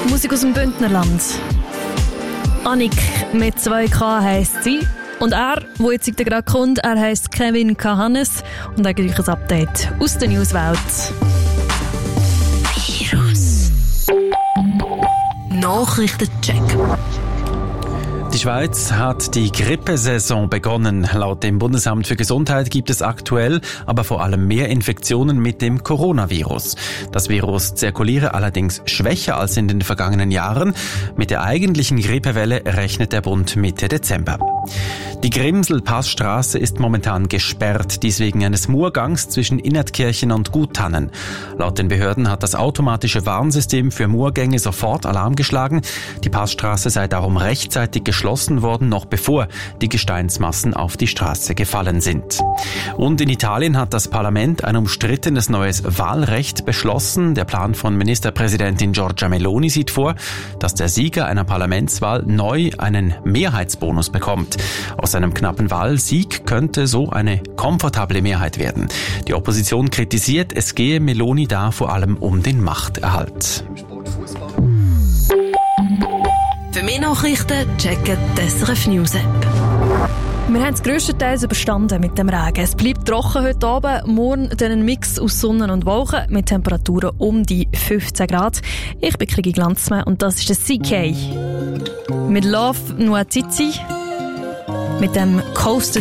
Musik aus dem Bündnerland. Annik mit 2K heisst sie. Und er, der jetzt gerade kommt, er heisst Kevin Kahannes. Und er gibt euch ein Update aus der Newswelt. Virus. Nachrichtencheck. Die Schweiz hat die Grippesaison begonnen. Laut dem Bundesamt für Gesundheit gibt es aktuell aber vor allem mehr Infektionen mit dem Coronavirus. Das Virus zirkuliere allerdings schwächer als in den vergangenen Jahren. Mit der eigentlichen Grippewelle rechnet der Bund Mitte Dezember. Die Grimsel-Passstraße ist momentan gesperrt, dies wegen eines Murgangs zwischen Innertkirchen und Guttannen. Laut den Behörden hat das automatische Warnsystem für Murgänge sofort Alarm geschlagen. Die Passstraße sei darum rechtzeitig geschlossen worden, noch bevor die Gesteinsmassen auf die Straße gefallen sind. Und in Italien hat das Parlament ein umstrittenes neues Wahlrecht beschlossen. Der Plan von Ministerpräsidentin Giorgia Meloni sieht vor, dass der Sieger einer Parlamentswahl neu einen Mehrheitsbonus bekommt. Aus einem knappen Wahlsieg könnte so eine komfortable Mehrheit werden. Die Opposition kritisiert, es gehe Meloni da vor allem um den Machterhalt. Für mehr Nachrichten checken die SRF News App. Wir haben es grösstenteils überstanden mit dem Regen. Es bleibt trocken heute Abend, morgen dann ein Mix aus Sonne und Wolken mit Temperaturen um die 15 Grad. Ich bin Krigi Glanzmann und das ist der CK. Mit Love Noir Zizi, mit dem Coast